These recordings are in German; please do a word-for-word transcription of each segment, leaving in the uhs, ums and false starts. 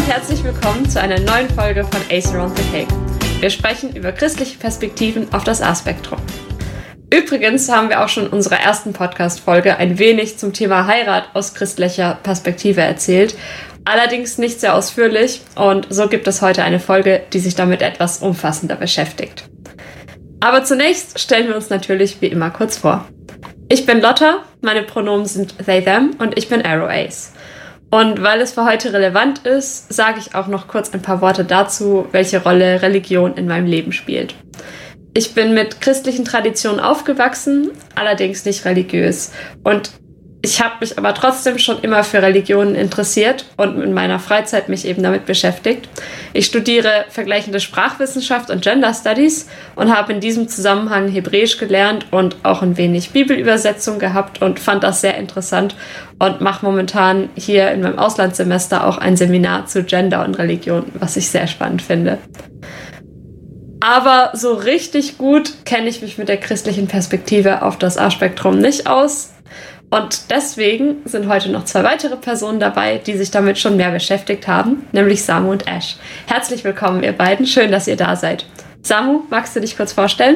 herzlich willkommen zu einer neuen Folge von Ace Around the Cake. Wir sprechen über christliche Perspektiven auf das A-Spektrum. Übrigens haben wir auch schon in unserer ersten Podcast-Folge ein wenig zum Thema Heirat aus christlicher Perspektive erzählt, allerdings nicht sehr ausführlich, und so gibt es heute eine Folge, die sich damit etwas umfassender beschäftigt. Aber zunächst stellen wir uns natürlich wie immer kurz vor. Ich bin Lotta, meine Pronomen sind they, them und ich bin Arrow Ace. Und weil es für heute relevant ist, sage ich auch noch kurz ein paar Worte dazu, welche Rolle Religion in meinem Leben spielt. Ich bin mit christlichen Traditionen aufgewachsen, allerdings nicht religiös. Und ich habe mich aber trotzdem schon immer für Religionen interessiert und in meiner Freizeit mich eben damit beschäftigt. Ich studiere vergleichende Sprachwissenschaft und Gender Studies und habe in diesem Zusammenhang Hebräisch gelernt und auch ein wenig Bibelübersetzung gehabt und fand das sehr interessant und mache momentan hier in meinem Auslandssemester auch ein Seminar zu Gender und Religion, was ich sehr spannend finde. Aber so richtig gut kenne ich mich mit der christlichen Perspektive auf das A-Spektrum nicht aus. Und deswegen sind heute noch zwei weitere Personen dabei, die sich damit schon mehr beschäftigt haben, nämlich Samu und Ash. Herzlich willkommen, ihr beiden. Schön, dass ihr da seid. Samu, magst du dich kurz vorstellen?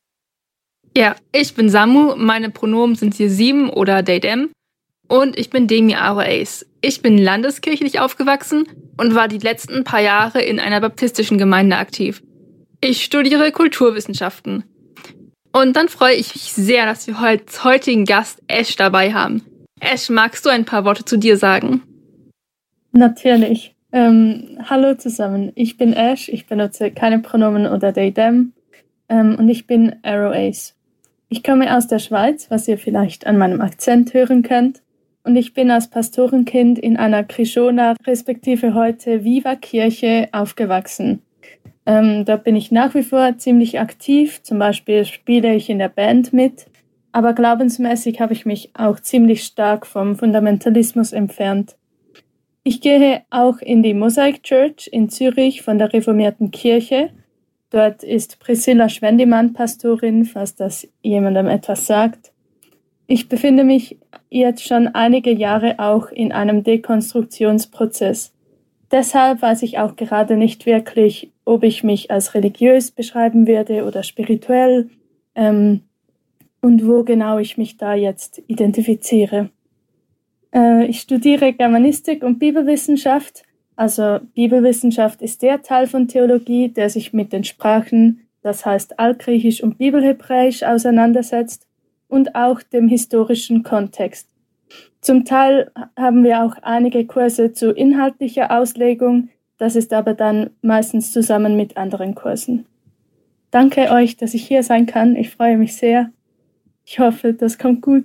Ja, ich bin Samu. Meine Pronomen sind sie sieben oder they, them. Und ich bin Demi Arrow Ace. Ich bin landeskirchlich aufgewachsen und war die letzten paar Jahre in einer baptistischen Gemeinde aktiv. Ich studiere Kulturwissenschaften. Und dann freue ich mich sehr, dass wir als heutigen Gast Ash dabei haben. Ash, magst du ein paar Worte zu dir sagen? Natürlich. Ähm, hallo zusammen, ich bin Ash, ich benutze keine Pronomen oder they, them ähm, und ich bin Arrow Ace. Ich komme aus der Schweiz, was ihr vielleicht an meinem Akzent hören könnt, und ich bin als Pastorenkind in einer Krishona, respektive heute Viva Kirche, aufgewachsen. Ähm, dort bin ich nach wie vor ziemlich aktiv, zum Beispiel spiele ich in der Band mit, aber glaubensmäßig habe ich mich auch ziemlich stark vom Fundamentalismus entfernt. Ich gehe auch in die Mosaic Church in Zürich von der reformierten Kirche. Dort ist Priscilla Schwendimann Pastorin, falls das jemandem etwas sagt. Ich befinde mich jetzt schon einige Jahre auch in einem Dekonstruktionsprozess. Deshalb weiß ich auch gerade nicht wirklich, ob ich mich als religiös beschreiben werde oder spirituell ähm, und wo genau ich mich da jetzt identifiziere. Äh, ich studiere Germanistik und Bibelwissenschaft. Also Bibelwissenschaft ist der Teil von Theologie, der sich mit den Sprachen, das heißt Altgriechisch und Bibelhebräisch, auseinandersetzt und auch dem historischen Kontext. Zum Teil haben wir auch einige Kurse zu inhaltlicher Auslegung, das ist aber dann meistens zusammen mit anderen Kursen. Danke euch, dass ich hier sein kann, ich freue mich sehr. Ich hoffe, das kommt gut.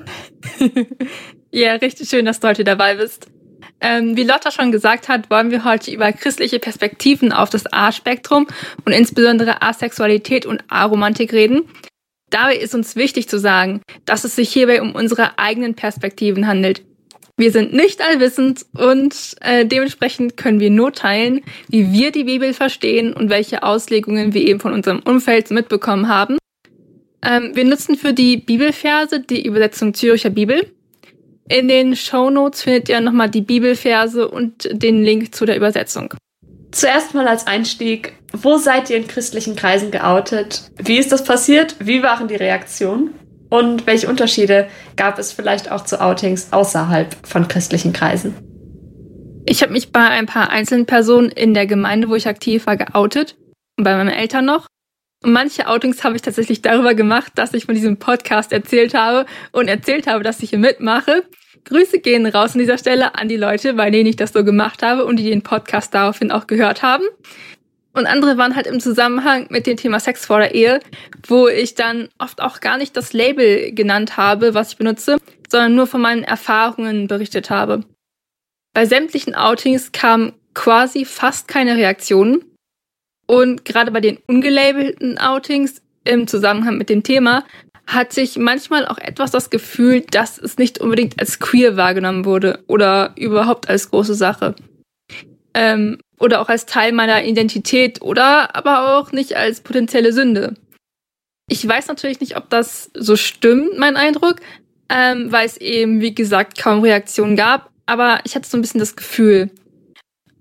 Ja, richtig schön, dass du heute dabei bist. Ähm, wie Lotta schon gesagt hat, wollen wir heute über christliche Perspektiven auf das A-Spektrum und insbesondere Asexualität und Aromantik reden. Dabei ist uns wichtig zu sagen, dass es sich hierbei um unsere eigenen Perspektiven handelt. Wir sind nicht allwissend und äh, dementsprechend können wir nur teilen, wie wir die Bibel verstehen und welche Auslegungen wir eben von unserem Umfeld mitbekommen haben. Ähm, wir nutzen für die Bibelverse die Übersetzung Zürcher Bibel. In den Shownotes findet ihr nochmal die Bibelverse und den Link zu der Übersetzung. Zuerst mal als Einstieg, wo seid ihr in christlichen Kreisen geoutet? Wie ist das passiert? Wie waren die Reaktionen? Und welche Unterschiede gab es vielleicht auch zu Outings außerhalb von christlichen Kreisen? Ich habe mich bei ein paar einzelnen Personen in der Gemeinde, wo ich aktiv war, geoutet. Und bei meinen Eltern noch. Und manche Outings habe ich tatsächlich darüber gemacht, dass ich von diesem Podcast erzählt habe und erzählt habe, dass ich hier mitmache. Grüße gehen raus an dieser Stelle an die Leute, bei denen ich das so gemacht habe und die den Podcast daraufhin auch gehört haben. Und andere waren halt im Zusammenhang mit dem Thema Sex vor der Ehe, wo ich dann oft auch gar nicht das Label genannt habe, was ich benutze, sondern nur von meinen Erfahrungen berichtet habe. Bei sämtlichen Outings kamen quasi fast keine Reaktionen. Und gerade bei den ungelabelten Outings im Zusammenhang mit dem Thema hatte ich manchmal auch etwas das Gefühl, dass es nicht unbedingt als queer wahrgenommen wurde oder überhaupt als große Sache. Ähm, oder auch als Teil meiner Identität oder aber auch nicht als potenzielle Sünde. Ich weiß natürlich nicht, ob das so stimmt, mein Eindruck, ähm, weil es eben, wie gesagt, kaum Reaktionen gab, aber ich hatte so ein bisschen das Gefühl.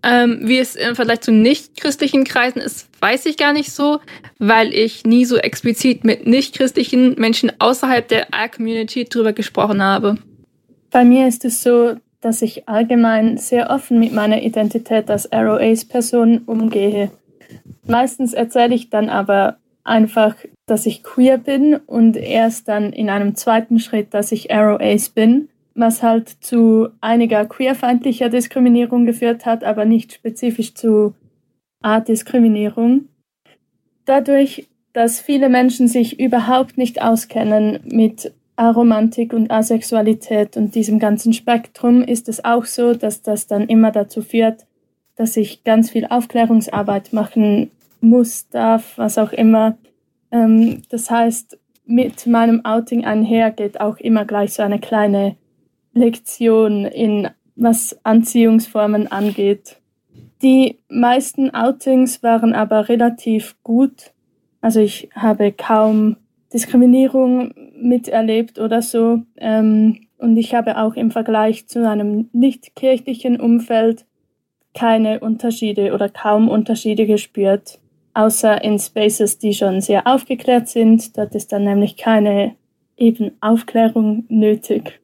Ähm, wie es im Vergleich zu nicht-christlichen Kreisen ist, weiß ich gar nicht so, weil ich nie so explizit mit nicht-christlichen Menschen außerhalb der A-Community drüber gesprochen habe. Bei mir ist es so, dass ich allgemein sehr offen mit meiner Identität als Arrow Ace Person umgehe. Meistens erzähle ich dann aber einfach, dass ich queer bin und erst dann in einem zweiten Schritt, dass ich Arrow Ace bin, was halt zu einiger queerfeindlicher Diskriminierung geführt hat, aber nicht spezifisch zu A-Diskriminierung. Dadurch, dass viele Menschen sich überhaupt nicht auskennen mit Aromantik und Asexualität und diesem ganzen Spektrum, ist es auch so, dass das dann immer dazu führt, dass ich ganz viel Aufklärungsarbeit machen muss, darf, was auch immer. Ähm, das heißt, mit meinem Outing einher geht auch immer gleich so eine kleine Lektion in was Anziehungsformen angeht. Die meisten Outings waren aber relativ gut. Also ich habe kaum Diskriminierung miterlebt oder so. Ähm, und ich habe auch im Vergleich zu einem nicht-kirchlichen Umfeld keine Unterschiede oder kaum Unterschiede gespürt, außer in Spaces, die schon sehr aufgeklärt sind. Dort ist dann nämlich keine eben Aufklärung nötig.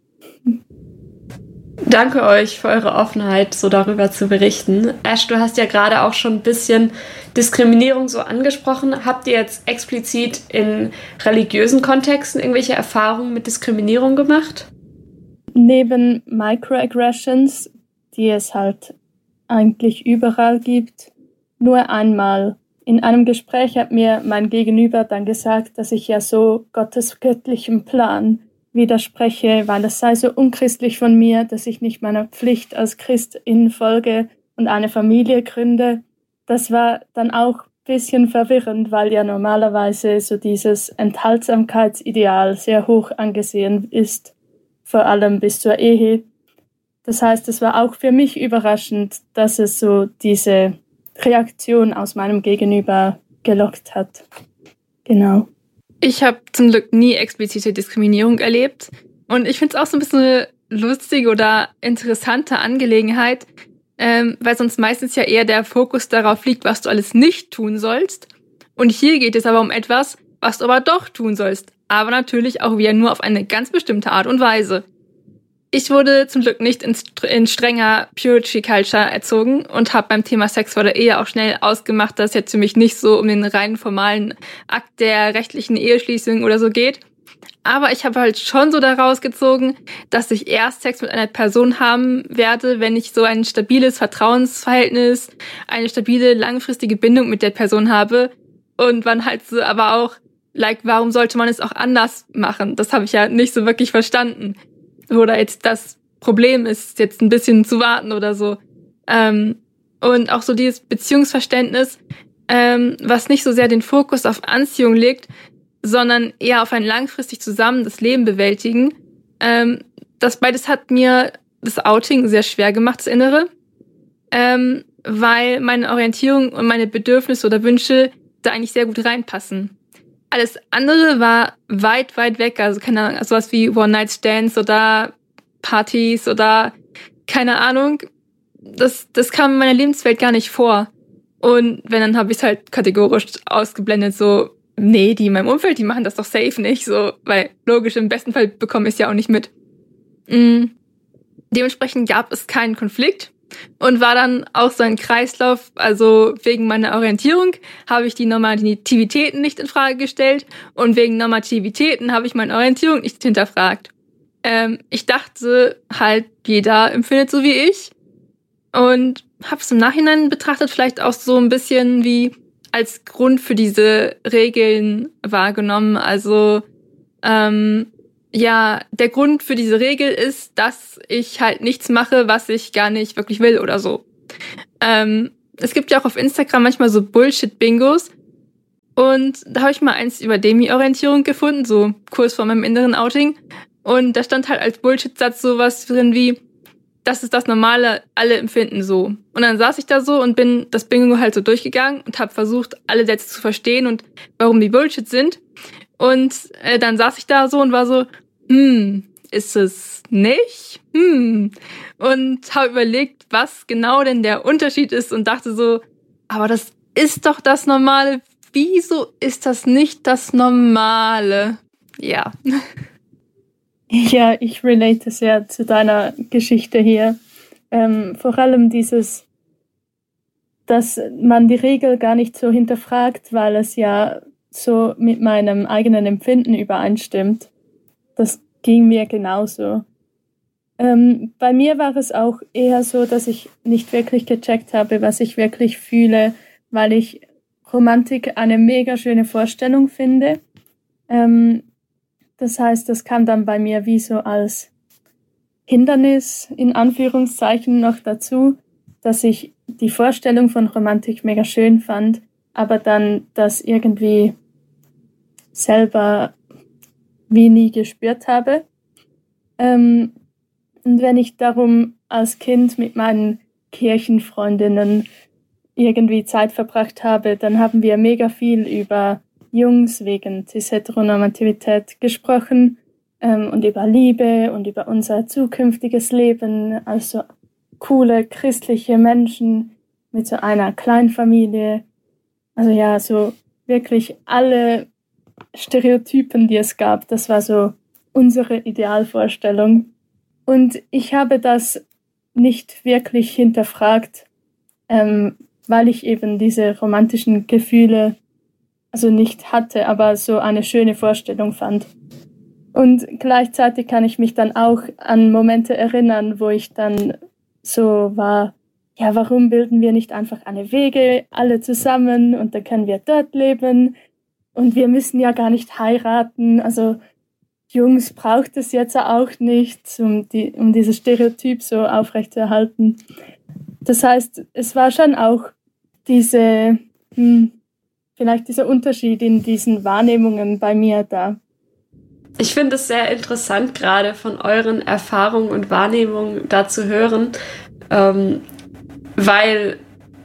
Danke euch für eure Offenheit, so darüber zu berichten. Ash, du hast ja gerade auch schon ein bisschen Diskriminierung so angesprochen. Habt ihr jetzt explizit in religiösen Kontexten irgendwelche Erfahrungen mit Diskriminierung gemacht? Neben Microaggressions, die es halt eigentlich überall gibt, nur einmal. In einem Gespräch hat mir mein Gegenüber dann gesagt, dass ich ja so Gottes göttlichem Plan widerspreche, weil es sei so unchristlich von mir, dass ich nicht meiner Pflicht als Christin folge und eine Familie gründe. Das war dann auch ein bisschen verwirrend, weil ja normalerweise so dieses Enthaltsamkeitsideal sehr hoch angesehen ist, vor allem bis zur Ehe. Das heißt, es war auch für mich überraschend, dass es so diese Reaktion aus meinem Gegenüber gelockt hat. Genau. Ich habe zum Glück nie explizite Diskriminierung erlebt. Und ich finde es auch so ein bisschen eine lustige oder interessante Angelegenheit, ähm, weil sonst meistens ja eher der Fokus darauf liegt, was du alles nicht tun sollst. Und hier geht es aber um etwas, was du aber doch tun sollst. Aber natürlich auch wieder nur auf eine ganz bestimmte Art und Weise. Ich wurde zum Glück nicht in, in strenger Purity Culture erzogen und habe beim Thema Sex vor der Ehe auch schnell ausgemacht, dass es jetzt für mich nicht so um den rein formalen Akt der rechtlichen Eheschließung oder so geht. Aber ich habe halt schon so daraus gezogen, dass ich erst Sex mit einer Person haben werde, wenn ich so ein stabiles Vertrauensverhältnis, eine stabile langfristige Bindung mit der Person habe. Und wann halt so, aber auch, like, warum sollte man es auch anders machen? Das habe ich ja nicht so wirklich verstanden. Oder jetzt das Problem ist, jetzt ein bisschen zu warten oder so. Ähm, und auch so dieses Beziehungsverständnis, ähm, was nicht so sehr den Fokus auf Anziehung legt, sondern eher auf ein langfristig zusammen das Leben bewältigen. Ähm, das beides hat mir das Outing sehr schwer gemacht, das Innere, ähm, weil meine Orientierung und meine Bedürfnisse oder Wünsche da eigentlich sehr gut reinpassen. Alles andere war weit, weit weg. Also keine Ahnung, sowas wie One-Night-Stands oder Partys oder keine Ahnung. Das, das kam in meiner Lebenswelt gar nicht vor. Und wenn, dann habe ich es halt kategorisch ausgeblendet. So, nee, die in meinem Umfeld, die machen das doch safe nicht. So, weil logisch, im besten Fall bekomme ich es ja auch nicht mit. Mhm. Dementsprechend gab es keinen Konflikt. Und war dann auch so ein Kreislauf, also wegen meiner Orientierung habe ich die Normativitäten nicht in Frage gestellt und wegen Normativitäten habe ich meine Orientierung nicht hinterfragt. Ähm, ich dachte halt, jeder empfindet so wie ich und habe es im Nachhinein betrachtet vielleicht auch so ein bisschen wie als Grund für diese Regeln wahrgenommen. Also ähm, ja, der Grund für diese Regel ist, dass ich halt nichts mache, was ich gar nicht wirklich will oder so. Ähm, es gibt ja auch auf Instagram manchmal so Bullshit-Bingos. Und da habe ich mal eins über Demi-Orientierung gefunden, so kurz vor meinem inneren Outing. Und da stand halt als Bullshit-Satz sowas drin wie, das ist das Normale, alle empfinden so. Und dann saß ich da so und bin das Bingo halt so durchgegangen und habe versucht, alle Sätze zu verstehen und warum die Bullshit sind. Und äh, dann saß ich da so und war so, hm, ist es nicht. Hm. Und habe überlegt, was genau denn der Unterschied ist und dachte so, aber das ist doch das Normale. Wieso ist das nicht das Normale? Ja. Ja, ich relate sehr zu deiner Geschichte hier. Ähm, vor allem dieses, dass man die Regel gar nicht so hinterfragt, weil es ja so mit meinem eigenen Empfinden übereinstimmt. Das ging mir genauso. Ähm, bei mir war es auch eher so, dass ich nicht wirklich gecheckt habe, was ich wirklich fühle, weil ich Romantik eine mega schöne Vorstellung finde. Ähm, das heißt, das kam dann bei mir wie so als Hindernis in Anführungszeichen noch dazu, dass ich die Vorstellung von Romantik mega schön fand, aber dann das irgendwie selber wie nie gespürt habe. Ähm, und wenn ich darum als Kind mit meinen Kirchenfreundinnen irgendwie Zeit verbracht habe, dann haben wir mega viel über Jungs wegen Cis-Heteronormativität gesprochen ähm, und über Liebe und über unser zukünftiges Leben, also coole christliche Menschen mit so einer Kleinfamilie. Also ja, so wirklich alle Stereotypen, die es gab, das war so unsere Idealvorstellung. Und ich habe das nicht wirklich hinterfragt, ähm, weil ich eben diese romantischen Gefühle also nicht hatte, aber so eine schöne Vorstellung fand. Und gleichzeitig kann ich mich dann auch an Momente erinnern, wo ich dann so war, ja, warum bilden wir nicht einfach eine Wege, alle zusammen, und dann können wir dort leben und wir müssen ja gar nicht heiraten, also Jungs braucht es jetzt auch nicht, um, die, um dieses Stereotyp so aufrechtzuerhalten. Das heißt, es war schon auch diese, hm, vielleicht dieser Unterschied in diesen Wahrnehmungen bei mir da. Ich finde es sehr interessant, gerade von euren Erfahrungen und Wahrnehmungen da zu hören, ähm, weil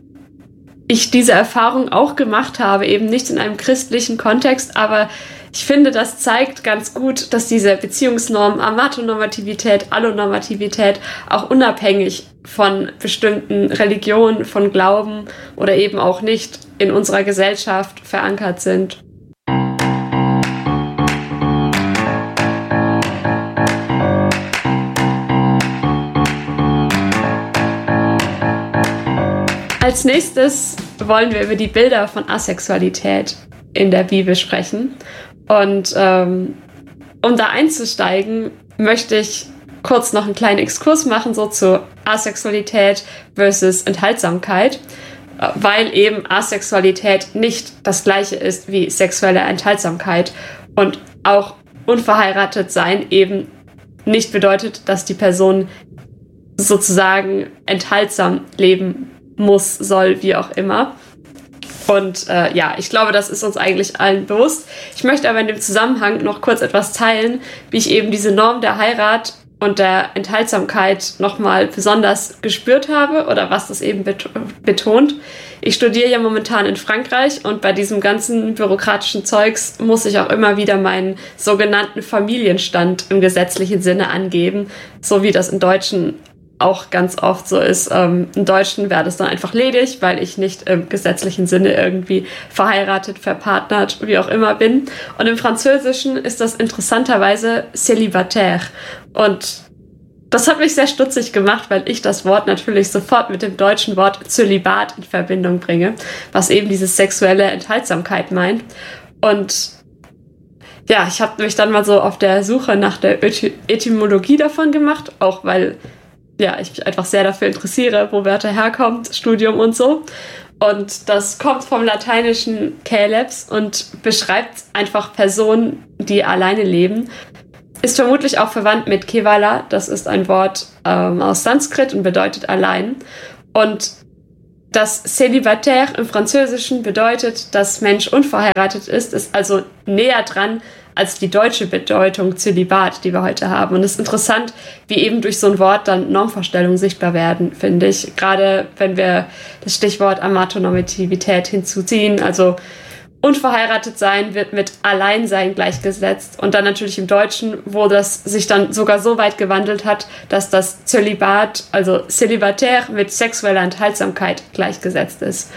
ich diese Erfahrung auch gemacht habe, eben nicht in einem christlichen Kontext, aber ich finde, das zeigt ganz gut, dass diese Beziehungsnorm Amatonormativität, Allonormativität auch unabhängig von bestimmten Religionen, von Glauben oder eben auch nicht in unserer Gesellschaft verankert sind. Als nächstes wollen wir über die Bilder von Asexualität in der Bibel sprechen. Und ähm, um da einzusteigen, möchte ich kurz noch einen kleinen Exkurs machen, so zu Asexualität versus Enthaltsamkeit, weil eben Asexualität nicht das Gleiche ist wie sexuelle Enthaltsamkeit und auch unverheiratet sein eben nicht bedeutet, dass die Person sozusagen enthaltsam leben muss, soll, wie auch immer. Und äh, ja, ich glaube, das ist uns eigentlich allen bewusst. Ich möchte aber in dem Zusammenhang noch kurz etwas teilen, wie ich eben diese Norm der Heirat und der Enthaltsamkeit nochmal besonders gespürt habe oder was das eben bet- betont. Ich studiere ja momentan in Frankreich und bei diesem ganzen bürokratischen Zeugs muss ich auch immer wieder meinen sogenannten Familienstand im gesetzlichen Sinne angeben, so wie das in Deutschen auch ganz oft so ist. Ähm, im Deutschen wäre das dann einfach ledig, weil ich nicht im gesetzlichen Sinne irgendwie verheiratet, verpartnert, wie auch immer bin. Und im Französischen ist das interessanterweise célibataire. Und das hat mich sehr stutzig gemacht, weil ich das Wort natürlich sofort mit dem deutschen Wort Zölibat in Verbindung bringe, was eben diese sexuelle Enthaltsamkeit meint. Und ja, ich habe mich dann mal so auf der Suche nach der Ety- Etymologie davon gemacht, auch weil ja, ich mich einfach sehr dafür interessiere, wo Wörter herkommt, Studium und so. Und das kommt vom lateinischen Caelebs und beschreibt einfach Personen, die alleine leben. Ist vermutlich auch verwandt mit Kevala, das ist ein Wort ähm, aus Sanskrit und bedeutet allein. Und das Célibataire im Französischen bedeutet, dass Mensch unverheiratet ist, ist also näher dran als die deutsche Bedeutung Zölibat, die wir heute haben. Und es ist interessant, wie eben durch so ein Wort dann Normvorstellungen sichtbar werden, finde ich. Gerade wenn wir das Stichwort Amatonormativität hinzuziehen, also Unverheiratet sein wird mit Alleinsein gleichgesetzt. Und dann natürlich im Deutschen, wo das sich dann sogar so weit gewandelt hat, dass das Zölibat, also Célibataire, mit sexueller Enthaltsamkeit gleichgesetzt ist.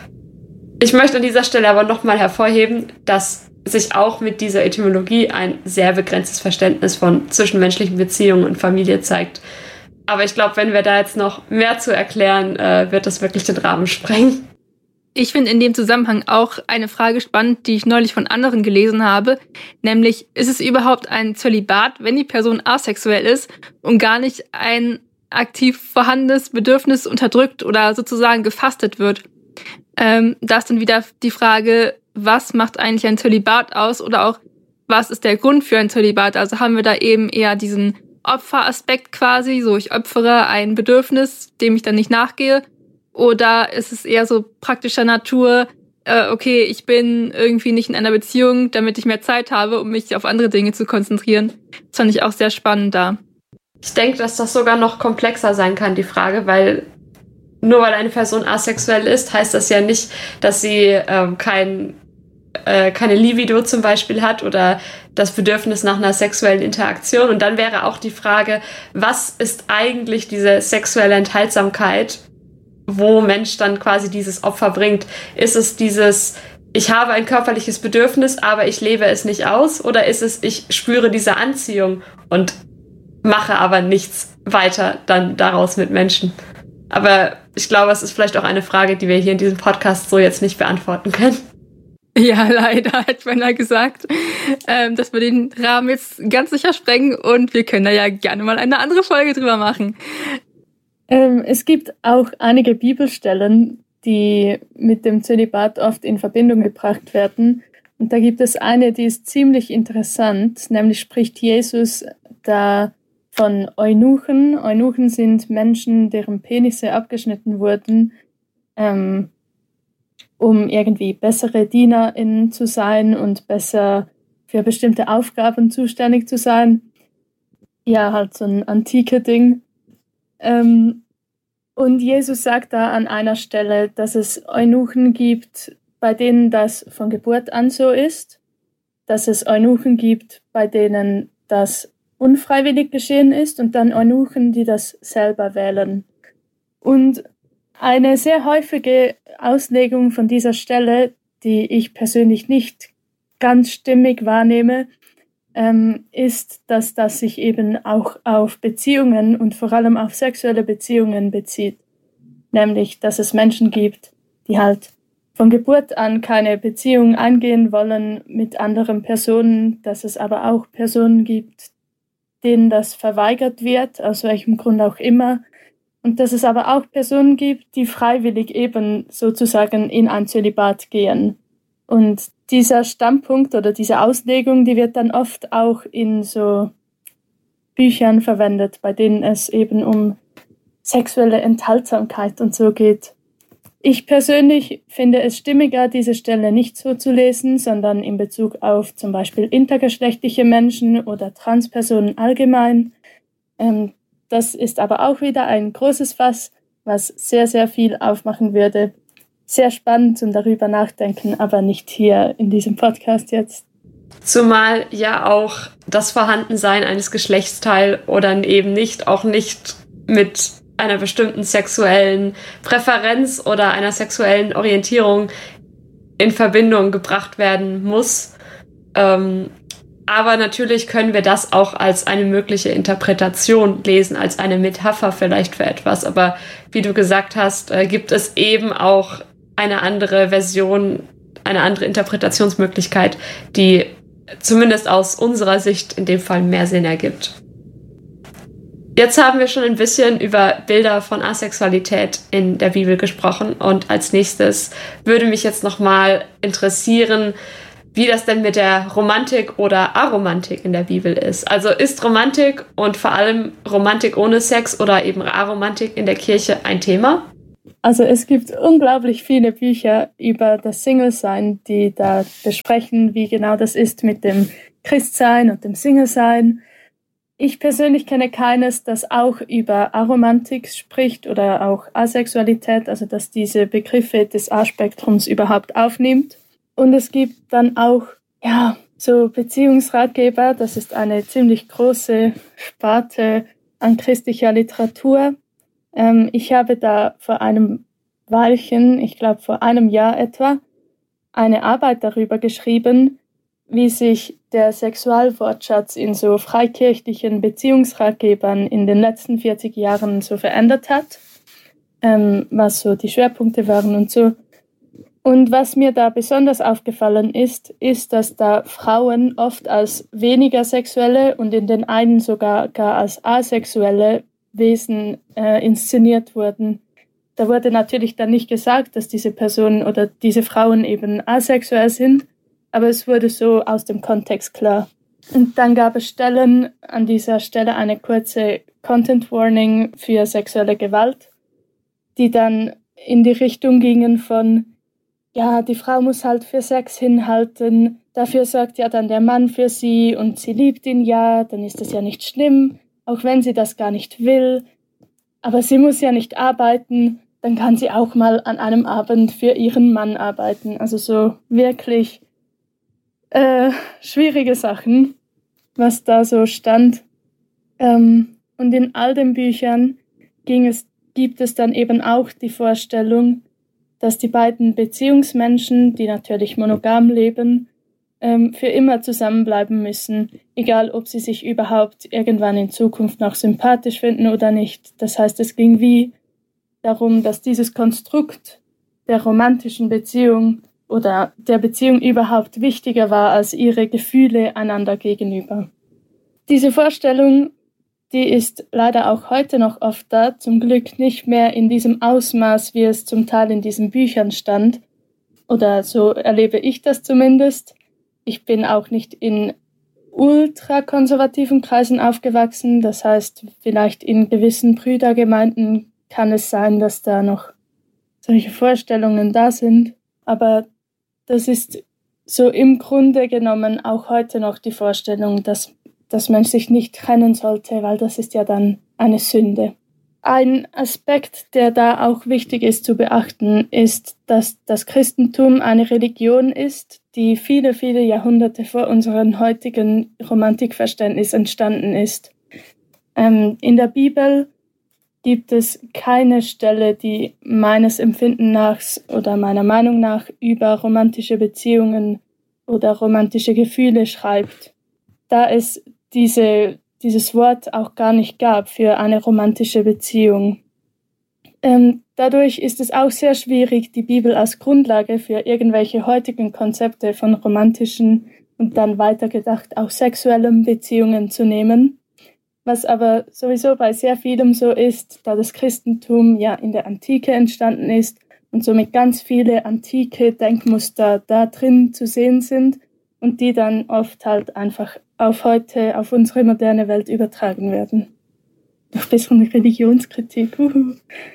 Ich möchte an dieser Stelle aber nochmal hervorheben, dass sich auch mit dieser Etymologie ein sehr begrenztes Verständnis von zwischenmenschlichen Beziehungen und Familie zeigt. Aber ich glaube, wenn wir da jetzt noch mehr zu erklären, äh, wird das wirklich den Rahmen sprengen. Ich finde in dem Zusammenhang auch eine Frage spannend, die ich neulich von anderen gelesen habe, nämlich, ist es überhaupt ein Zölibat, wenn die Person asexuell ist und gar nicht ein aktiv vorhandenes Bedürfnis unterdrückt oder sozusagen gefastet wird? Ähm, da ist dann wieder die Frage, was macht eigentlich ein Zölibat aus oder auch, was ist der Grund für ein Zölibat? Also haben wir da eben eher diesen Opferaspekt quasi, so ich opfere ein Bedürfnis, dem ich dann nicht nachgehe, oder ist es eher so praktischer Natur, äh, okay, ich bin irgendwie nicht in einer Beziehung, damit ich mehr Zeit habe, um mich auf andere Dinge zu konzentrieren. Das fand ich auch sehr spannend da. Ich denke, dass das sogar noch komplexer sein kann, die Frage, weil nur weil eine Person asexuell ist, heißt das ja nicht, dass sie ähm, kein, äh, keine Libido zum Beispiel hat oder das Bedürfnis nach einer sexuellen Interaktion. Und dann wäre auch die Frage, was ist eigentlich diese sexuelle Enthaltsamkeit, wo Mensch dann quasi dieses Opfer bringt? Ist es dieses, ich habe ein körperliches Bedürfnis, aber ich lebe es nicht aus? Oder ist es, ich spüre diese Anziehung und mache aber nichts weiter dann daraus mit Menschen? Aber ich glaube, es ist vielleicht auch eine Frage, die wir hier in diesem Podcast so jetzt nicht beantworten können. Ja, leider, hat meiner gesagt, ähm, dass wir den Rahmen jetzt ganz sicher sprengen und wir können da ja gerne mal eine andere Folge drüber machen. Ähm, es gibt auch einige Bibelstellen, die mit dem Zölibat oft in Verbindung gebracht werden. Und da gibt es eine, die ist ziemlich interessant, nämlich spricht Jesus da von Eunuchen. Eunuchen sind Menschen, deren Penisse abgeschnitten wurden, ähm, um irgendwie bessere DienerInnen zu sein und besser für bestimmte Aufgaben zuständig zu sein. Ja, halt so ein antike Ding. Ähm, und Jesus sagt da an einer Stelle, dass es Eunuchen gibt, bei denen das von Geburt an so ist, dass es Eunuchen gibt, bei denen das unfreiwillig geschehen ist und dann Eunuchen, die das selber wählen. Und eine sehr häufige Auslegung von dieser Stelle, die ich persönlich nicht ganz stimmig wahrnehme, ähm, ist, dass das sich eben auch auf Beziehungen und vor allem auf sexuelle Beziehungen bezieht. Nämlich, dass es Menschen gibt, die halt von Geburt an keine Beziehung eingehen wollen mit anderen Personen, dass es aber auch Personen gibt, denen das verweigert wird, aus welchem Grund auch immer. Und dass es aber auch Personen gibt, die freiwillig eben sozusagen in ein Zölibat gehen. Und dieser Standpunkt oder diese Auslegung, die wird dann oft auch in so Büchern verwendet, bei denen es eben um sexuelle Enthaltsamkeit und so geht. Ich persönlich finde es stimmiger, diese Stelle nicht so zu lesen, sondern in Bezug auf zum Beispiel intergeschlechtliche Menschen oder Transpersonen allgemein. Ähm, das ist aber auch wieder ein großes Fass, was sehr, sehr viel aufmachen würde. Sehr spannend zum darüber nachdenken, aber nicht hier in diesem Podcast jetzt. Zumal ja auch das Vorhandensein eines Geschlechtsteils oder eben nicht, auch nicht mit einer bestimmten sexuellen Präferenz oder einer sexuellen Orientierung in Verbindung gebracht werden muss. Ähm, aber natürlich können wir das auch als eine mögliche Interpretation lesen, als eine Metapher vielleicht für etwas. Aber wie du gesagt hast, äh, gibt es eben auch eine andere Version, eine andere Interpretationsmöglichkeit, die zumindest aus unserer Sicht in dem Fall mehr Sinn ergibt. Jetzt haben wir schon ein bisschen über Bilder von Asexualität in der Bibel gesprochen und als nächstes würde mich jetzt nochmal interessieren, wie das denn mit der Romantik oder Aromantik in der Bibel ist. Also ist Romantik und vor allem Romantik ohne Sex oder eben Aromantik in der Kirche ein Thema? Also es gibt unglaublich viele Bücher über das Single-Sein, die da besprechen, wie genau das ist mit dem Christsein und dem Single-Sein. Ich persönlich kenne keines, das auch über Aromantik spricht oder auch Asexualität, also dass diese Begriffe des A-Spektrums überhaupt aufnimmt. Und es gibt dann auch, ja, so Beziehungsratgeber. Das ist eine ziemlich große Sparte an christlicher Literatur. Ähm, ich habe da vor einem Weilchen, ich glaube vor einem Jahr etwa, eine Arbeit darüber geschrieben, wie sich der Sexualwortschatz in so freikirchlichen Beziehungsratgebern in den letzten vierzig Jahren so verändert hat, ähm, was so die Schwerpunkte waren und so. Und was mir da besonders aufgefallen ist, ist, dass da Frauen oft als weniger sexuelle und in den einen sogar gar als asexuelle Wesen äh, inszeniert wurden. Da wurde natürlich dann nicht gesagt, dass diese Personen oder diese Frauen eben asexuell sind, aber es wurde so aus dem Kontext klar. Und dann gab es Stellen, an dieser Stelle eine kurze Content Warning für sexuelle Gewalt, die dann in die Richtung gingen von, ja, die Frau muss halt für Sex hinhalten, dafür sorgt ja dann der Mann für sie und sie liebt ihn ja, dann ist das ja nicht schlimm, auch wenn sie das gar nicht will. Aber sie muss ja nicht arbeiten, dann kann sie auch mal an einem Abend für ihren Mann arbeiten. Also so wirklich äh, schwierige Sachen, was da so stand. Ähm, und in all den Büchern ging es, gibt es dann eben auch die Vorstellung, dass die beiden Beziehungsmenschen, die natürlich monogam leben, ähm, für immer zusammenbleiben müssen, egal ob sie sich überhaupt irgendwann in Zukunft noch sympathisch finden oder nicht. Das heißt, es ging wie darum, dass dieses Konstrukt der romantischen Beziehung oder der Beziehung überhaupt wichtiger war als ihre Gefühle einander gegenüber. Diese Vorstellung, die ist leider auch heute noch oft da, zum Glück nicht mehr in diesem Ausmaß, wie es zum Teil in diesen Büchern stand. Oder so erlebe ich das zumindest. Ich bin auch nicht in ultrakonservativen Kreisen aufgewachsen. Das heißt, vielleicht in gewissen Brüdergemeinden kann es sein, dass da noch solche Vorstellungen da sind. Aber das ist so im Grunde genommen auch heute noch die Vorstellung, dass dass man sich nicht trennen sollte, weil das ist ja dann eine Sünde. Ein Aspekt, der da auch wichtig ist zu beachten, ist, dass das Christentum eine Religion ist, die viele, viele Jahrhunderte vor unserem heutigen Romantikverständnis entstanden ist. Ähm, in der Bibel gibt es keine Stelle, die meines Empfindens nach oder meiner Meinung nach über romantische Beziehungen oder romantische Gefühle schreibt, da es diese, dieses Wort auch gar nicht gab für eine romantische Beziehung. Ähm, dadurch ist es auch sehr schwierig, die Bibel als Grundlage für irgendwelche heutigen Konzepte von romantischen und dann weitergedacht auch sexuellen Beziehungen zu nehmen, was aber sowieso bei sehr vielem so ist, da das Christentum ja in der Antike entstanden ist und somit ganz viele antike Denkmuster da drin zu sehen sind und die dann oft halt einfach auf heute, auf unsere moderne Welt übertragen werden. Noch ein bisschen Religionskritik. Uhu.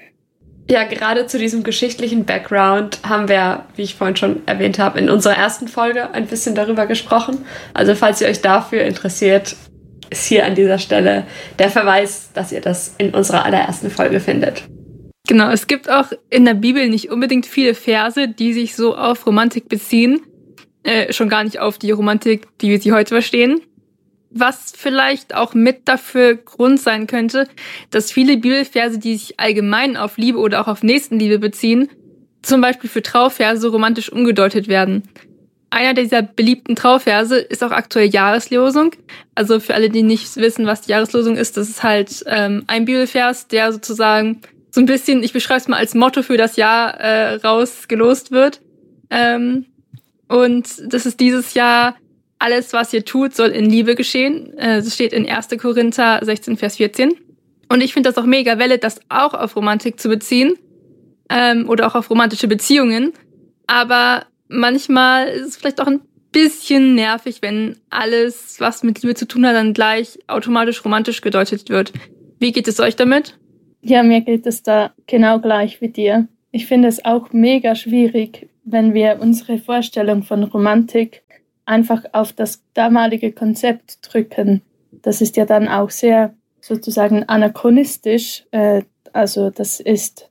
Ja, gerade zu diesem geschichtlichen Background haben wir, wie ich vorhin schon erwähnt habe, in unserer ersten Folge ein bisschen darüber gesprochen. Also falls ihr euch dafür interessiert, ist hier an dieser Stelle der Verweis, dass ihr das in unserer allerersten Folge findet. Genau, es gibt auch in der Bibel nicht unbedingt viele Verse, die sich so auf Romantik beziehen. Äh, schon gar nicht auf die Romantik, die wir sie heute verstehen. Was vielleicht auch mit dafür Grund sein könnte, dass viele Bibelverse, die sich allgemein auf Liebe oder auch auf Nächstenliebe beziehen, zum Beispiel für Trauverse romantisch umgedeutet werden. Einer dieser beliebten Trauverse ist auch aktuell Jahreslosung. Also für alle, die nicht wissen, was die Jahreslosung ist, das ist halt ähm, ein Bibelvers, der sozusagen so ein bisschen, ich beschreibe es mal als Motto für das Jahr äh, rausgelost wird. Ähm, und das ist dieses Jahr: Alles, was ihr tut, soll in Liebe geschehen. Das steht in erster Korinther sechzehn, Vers vierzehn. Und ich finde das auch mega Welle, das auch auf Romantik zu beziehen. Ähm, oder auch auf romantische Beziehungen. Aber manchmal ist es vielleicht auch ein bisschen nervig, wenn alles, was mit Liebe zu tun hat, dann gleich automatisch romantisch gedeutet wird. Wie geht es euch damit? Ja, mir geht es da genau gleich wie dir. Ich finde es auch mega schwierig, wenn wir unsere Vorstellung von Romantik einfach auf das damalige Konzept drücken. Das ist ja dann auch sehr sozusagen anachronistisch. Äh, also das ist,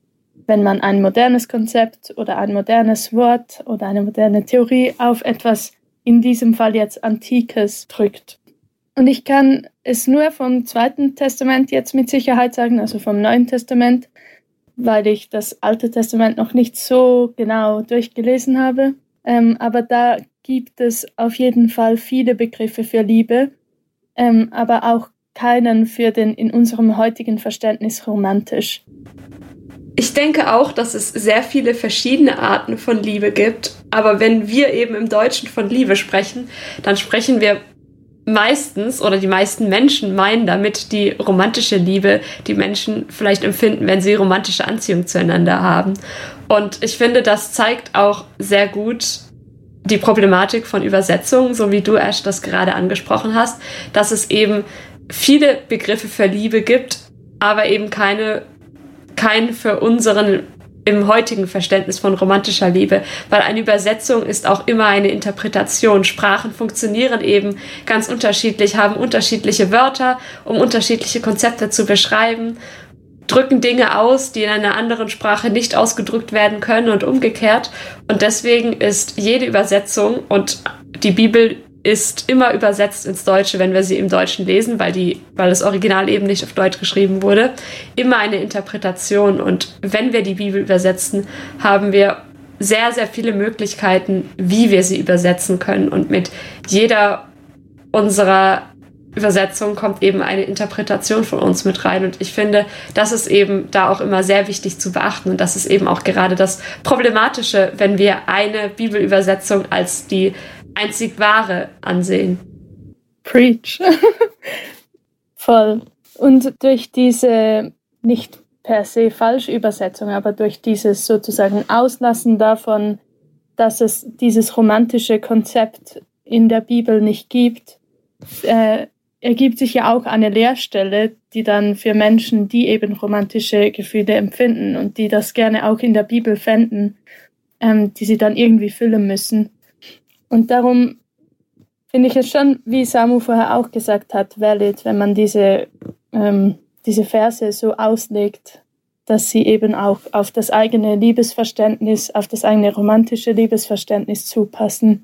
wenn man ein modernes Konzept oder ein modernes Wort oder eine moderne Theorie auf etwas, in diesem Fall jetzt Antikes, drückt. Und ich kann es nur vom Zweiten Testament jetzt mit Sicherheit sagen, also vom Neuen Testament, weil ich das Alte Testament noch nicht so genau durchgelesen habe. Ähm, aber da gibt es auf jeden Fall viele Begriffe für Liebe, ähm, aber auch keinen für den in unserem heutigen Verständnis romantisch. Ich denke auch, dass es sehr viele verschiedene Arten von Liebe gibt, aber wenn wir eben im Deutschen von Liebe sprechen, dann sprechen wir meistens oder die meisten Menschen meinen damit die romantische Liebe, die Menschen vielleicht empfinden, wenn sie romantische Anziehung zueinander haben. Und ich finde, das zeigt auch sehr gut die Problematik von Übersetzungen, so wie du, Ash, das gerade angesprochen hast, dass es eben viele Begriffe für Liebe gibt, aber eben keine, keinen für unseren im heutigen Verständnis von romantischer Liebe, weil eine Übersetzung ist auch immer eine Interpretation. Sprachen funktionieren eben ganz unterschiedlich, haben unterschiedliche Wörter, um unterschiedliche Konzepte zu beschreiben, drücken Dinge aus, die in einer anderen Sprache nicht ausgedrückt werden können und umgekehrt. Und deswegen ist jede Übersetzung, und die Bibel ist immer übersetzt ins Deutsche, wenn wir sie im Deutschen lesen, weil die, weil das Original eben nicht auf Deutsch geschrieben wurde, immer eine Interpretation. Und wenn wir die Bibel übersetzen, haben wir sehr, sehr viele Möglichkeiten, wie wir sie übersetzen können. Und mit jeder unserer Übersetzungen kommt eben eine Interpretation von uns mit rein. Und ich finde, das ist eben da auch immer sehr wichtig zu beachten. Und das ist eben auch gerade das Problematische, wenn wir eine Bibelübersetzung als die einzig wahre ansehen. Preach. Voll. Und durch diese nicht per se falsche Übersetzung, aber durch dieses sozusagen Auslassen davon, dass es dieses romantische Konzept in der Bibel nicht gibt, äh, ergibt sich ja auch eine Leerstelle, die dann für Menschen, die eben romantische Gefühle empfinden und die das gerne auch in der Bibel fänden, ähm, die sie dann irgendwie füllen müssen. Und darum finde ich es schon, wie Samu vorher auch gesagt hat, valid, wenn man diese, ähm, diese Verse so auslegt, dass sie eben auch auf das eigene Liebesverständnis, auf das eigene romantische Liebesverständnis zupassen.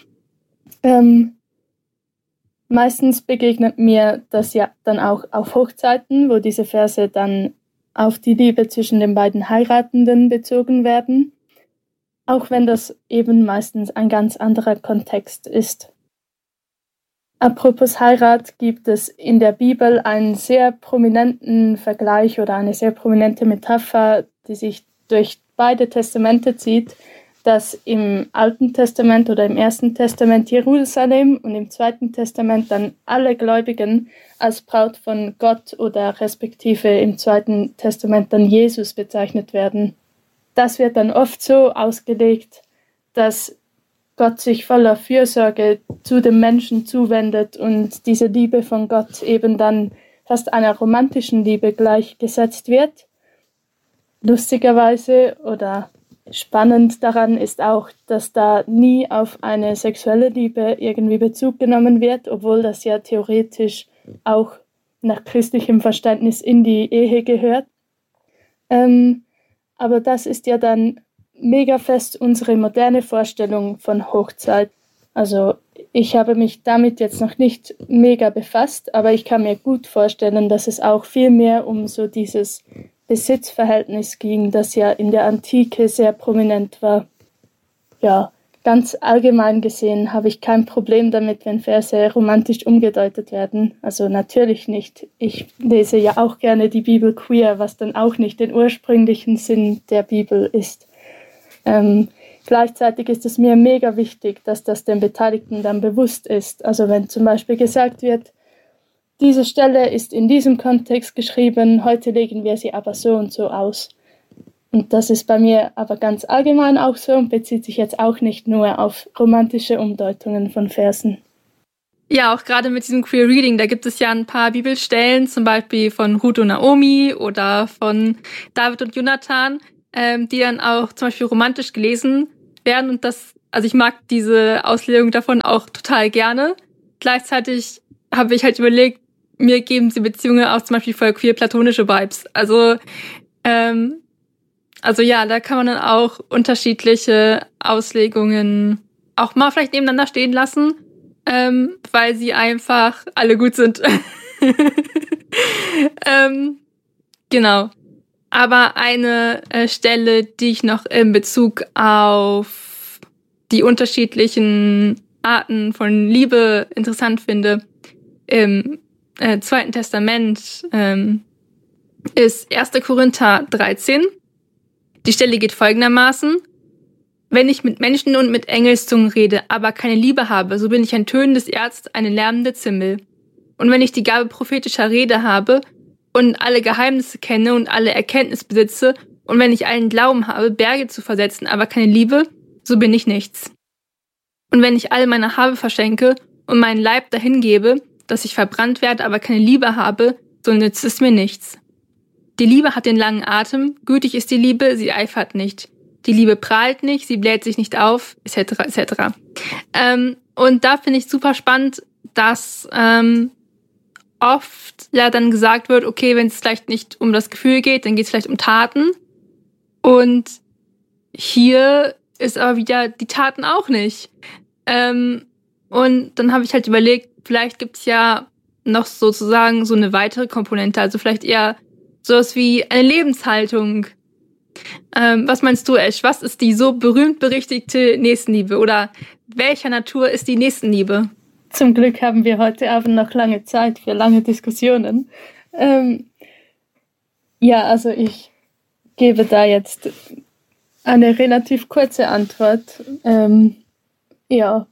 Ähm, meistens begegnet mir das ja dann auch auf Hochzeiten, wo diese Verse dann auf die Liebe zwischen den beiden Heiratenden bezogen werden. Auch wenn das eben meistens ein ganz anderer Kontext ist. Apropos Heirat, gibt es in der Bibel einen sehr prominenten Vergleich oder eine sehr prominente Metapher, die sich durch beide Testamente zieht, dass im Alten Testament oder im Ersten Testament Jerusalem und im Zweiten Testament dann alle Gläubigen als Braut von Gott oder respektive im Zweiten Testament dann Jesus bezeichnet werden. Das wird dann oft so ausgelegt, dass Gott sich voller Fürsorge zu dem Menschen zuwendet und diese Liebe von Gott eben dann fast einer romantischen Liebe gleichgesetzt wird. Lustigerweise oder spannend daran ist auch, dass da nie auf eine sexuelle Liebe irgendwie Bezug genommen wird, obwohl das ja theoretisch auch nach christlichem Verständnis in die Ehe gehört. Ähm, Aber das ist ja dann mega fest unsere moderne Vorstellung von Hochzeit. Also ich habe mich damit jetzt noch nicht mega befasst, aber ich kann mir gut vorstellen, dass es auch viel mehr um so dieses Besitzverhältnis ging, das ja in der Antike sehr prominent war. Ja, ganz allgemein gesehen habe ich kein Problem damit, wenn Verse romantisch umgedeutet werden. Also natürlich nicht. Ich lese ja auch gerne die Bibel queer, was dann auch nicht den ursprünglichen Sinn der Bibel ist. Ähm, gleichzeitig ist es mir mega wichtig, dass das den Beteiligten dann bewusst ist. Also wenn zum Beispiel gesagt wird, diese Stelle ist in diesem Kontext geschrieben, heute legen wir sie aber so und so aus. Und das ist bei mir aber ganz allgemein auch so und bezieht sich jetzt auch nicht nur auf romantische Umdeutungen von Versen. Ja, auch gerade mit diesem Queer Reading, da gibt es ja ein paar Bibelstellen, zum Beispiel von Ruth und Naomi oder von David und Jonathan, ähm, die dann auch zum Beispiel romantisch gelesen werden. Und das, also ich mag diese Auslegung davon auch total gerne. Gleichzeitig habe ich halt überlegt, mir geben sie Beziehungen auch zum Beispiel voll queer platonische Vibes. Also ähm, Also ja, da kann man dann auch unterschiedliche Auslegungen auch mal vielleicht nebeneinander stehen lassen, ähm, weil sie einfach alle gut sind. ähm, genau. Aber eine äh, Stelle, die ich noch in Bezug auf die unterschiedlichen Arten von Liebe interessant finde, im äh, Zweiten Testament ähm, ist erster Korinther dreizehn. Die Stelle geht folgendermaßen: Wenn ich mit Menschen und mit Engelszungen rede, aber keine Liebe habe, so bin ich ein tönendes Erz, eine lärmende Zimbel. Und wenn ich die Gabe prophetischer Rede habe und alle Geheimnisse kenne und alle Erkenntnis besitze, und wenn ich allen Glauben habe, Berge zu versetzen, aber keine Liebe, so bin ich nichts. Und wenn ich all meine Habe verschenke und meinen Leib dahingebe, dass ich verbrannt werde, aber keine Liebe habe, so nützt es mir nichts. Die Liebe hat den langen Atem, gütig ist die Liebe, sie eifert nicht. Die Liebe prahlt nicht, sie bläht sich nicht auf, et cetera et cetera. Ähm, und da finde ich super spannend, dass ähm, oft ja dann gesagt wird, okay, wenn es vielleicht nicht um das Gefühl geht, dann geht es vielleicht um Taten. Und hier ist aber wieder die Taten auch nicht. Ähm, und dann habe ich halt überlegt, vielleicht gibt es ja noch sozusagen so eine weitere Komponente, also vielleicht eher sowas wie eine Lebenshaltung. Ähm, was meinst du, Esch? Was ist die so berühmt-berüchtigte Nächstenliebe? Oder welcher Natur ist die Nächstenliebe? Zum Glück haben wir heute Abend noch lange Zeit für lange Diskussionen. Ähm, ja, also ich gebe da jetzt eine relativ kurze Antwort. Ähm, ja,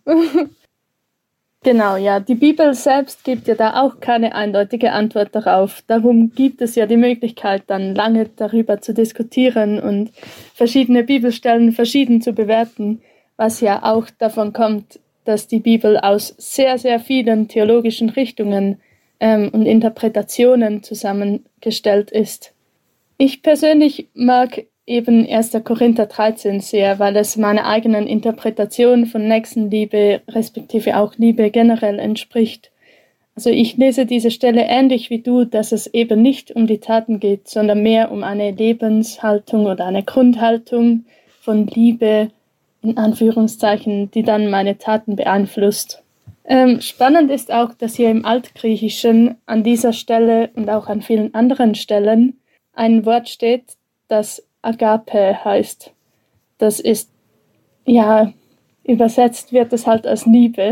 genau, ja. Die Bibel selbst gibt ja da auch keine eindeutige Antwort darauf. Darum gibt es ja die Möglichkeit, dann lange darüber zu diskutieren und verschiedene Bibelstellen verschieden zu bewerten, was ja auch davon kommt, dass die Bibel aus sehr, sehr vielen theologischen Richtungen ähm, und Interpretationen zusammengestellt ist. Ich persönlich mag eben erster Korinther dreizehn sehr, weil es meiner eigenen Interpretation von Nächstenliebe respektive auch Liebe generell entspricht. Also ich lese diese Stelle ähnlich wie du, dass es eben nicht um die Taten geht, sondern mehr um eine Lebenshaltung oder eine Grundhaltung von Liebe, in Anführungszeichen, die dann meine Taten beeinflusst. Ähm, spannend ist auch, dass hier im Altgriechischen an dieser Stelle und auch an vielen anderen Stellen ein Wort steht, das Agape heißt. Das ist, ja, übersetzt wird es halt als Liebe.